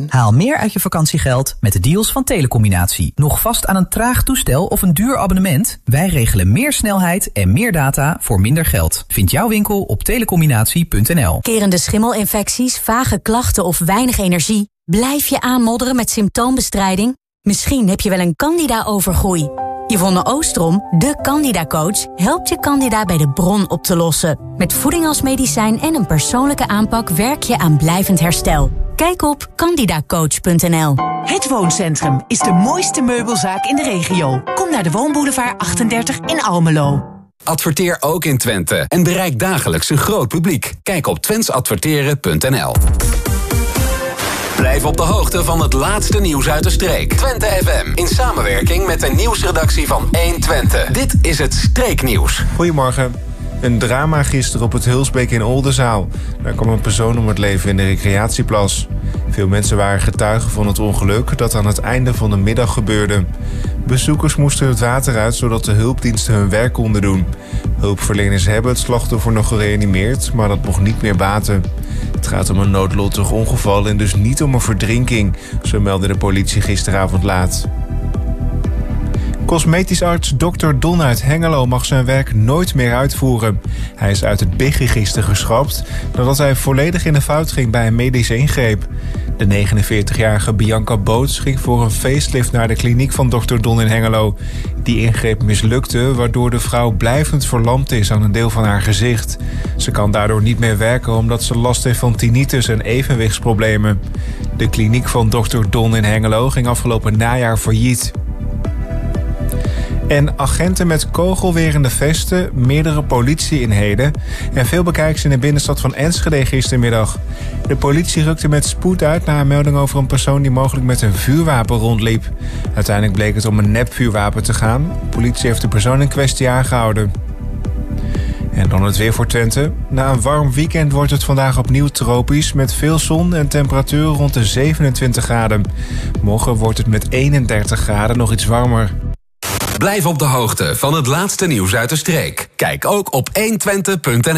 Haal meer uit je vakantiegeld met de deals van Telecombinatie. Nog vast aan een traag toestel of een duur abonnement? Wij regelen meer snelheid en meer data voor minder geld. Vind jouw winkel op telecombinatie.nl. Kerende schimmelinfecties, vage klachten of weinig energie? Blijf je aanmodderen met symptoombestrijding? Misschien heb je wel een candida-overgroei. Yvonne Oostrom, de Candida-coach, helpt je candida bij de bron op te lossen. Met voeding als medicijn en een persoonlijke aanpak werk je aan blijvend herstel. Kijk op candidacoach.nl. Het Wooncentrum is de mooiste meubelzaak in de regio. Kom naar de Woonboulevard 38 in Almelo. Adverteer ook in Twente en bereik dagelijks een groot publiek. Kijk op twentesadverteren.nl. Blijf op de hoogte van het laatste nieuws uit de streek. Twente FM, in samenwerking met de nieuwsredactie van 1 Twente. Dit is het Streeknieuws. Goedemorgen. Een drama gisteren op het Hulsbeek in Oldenzaal. Daar kwam een persoon om het leven in de recreatieplas. Veel mensen waren getuigen van het ongeluk dat aan het einde van de middag gebeurde. Bezoekers moesten het water uit zodat de hulpdiensten hun werk konden doen. Hulpverleners hebben het slachtoffer nog gereanimeerd, maar dat mocht niet meer baten. Het gaat om een noodlottig ongeval en dus niet om een verdrinking, zo meldde de politie gisteravond laat. Cosmetisch arts Dr. Don uit Hengelo mag zijn werk nooit meer uitvoeren. Hij is uit het BIG-register geschrapt nadat hij volledig in de fout ging bij een medische ingreep. De 49-jarige Bianca Boots ging voor een facelift naar de kliniek van Dr. Don in Hengelo. Die ingreep mislukte, waardoor de vrouw blijvend verlamd is aan een deel van haar gezicht. Ze kan daardoor niet meer werken omdat ze last heeft van tinnitus en evenwichtsproblemen. De kliniek van Dr. Don in Hengelo ging afgelopen najaar failliet. En agenten met kogelwerende vesten, meerdere politie-eenheden en veel bekijks in de binnenstad van Enschede gistermiddag. De politie rukte met spoed uit na een melding over een persoon die mogelijk met een vuurwapen rondliep. Uiteindelijk bleek het om een nepvuurwapen te gaan. De politie heeft de persoon in kwestie aangehouden. En dan het weer voor Twente. Na een warm weekend wordt het vandaag opnieuw tropisch met veel zon en temperaturen rond de 27 graden. Morgen wordt het met 31 graden nog iets warmer. Blijf op de hoogte van het laatste nieuws uit de streek. Kijk ook op 120.nl.